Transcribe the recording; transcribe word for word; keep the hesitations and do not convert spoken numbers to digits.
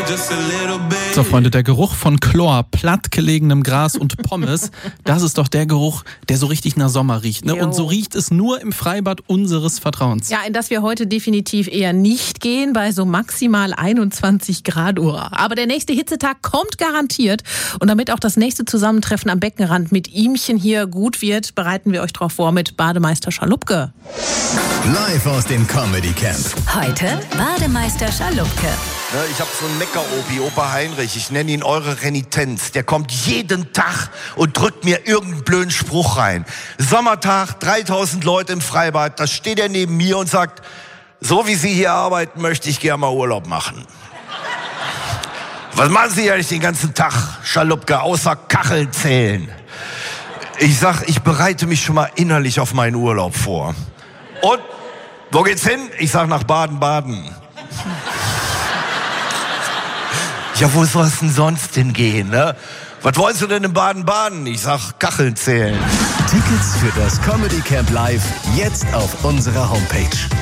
So, Freunde, der Geruch von Chlor, plattgelegenem Gras und Pommes, das ist doch der Geruch, der so richtig nach Sommer riecht. Ne? Und so riecht es nur im Freibad unseres Vertrauens. Ja, in das wir heute definitiv eher nicht gehen, bei so maximal einundzwanzig Grad Uhr. Aber der nächste Hitzetag kommt garantiert. Und damit auch das nächste Zusammentreffen am Beckenrand mit Ihmchen hier gut wird, bereiten wir euch darauf vor mit Bademeister Schalupke. Live aus dem Comedy Camp. Heute Bademeister Schalupke. Ich habe so einen Mecker-Opi, Opa Heinrich, ich nenne ihn eure Renitenz. Der kommt jeden Tag und drückt mir irgendeinen blöden Spruch rein. Sommertag, dreitausend Leute im Freibad, da steht er neben mir und sagt, so wie Sie hier arbeiten, möchte ich gerne mal Urlaub machen. Was machen Sie eigentlich den ganzen Tag, Schalupke, außer Kacheln zählen? Ich sag, ich bereite mich schon mal innerlich auf meinen Urlaub vor. Und, wo geht's hin? Ich sag, nach Baden-Baden. Ja, wo soll es denn sonst hingehen, ne? Was wolltest du denn in Baden-Baden? Ich sag, Kacheln zählen. Tickets für das Comedy Camp Live jetzt auf unserer Homepage.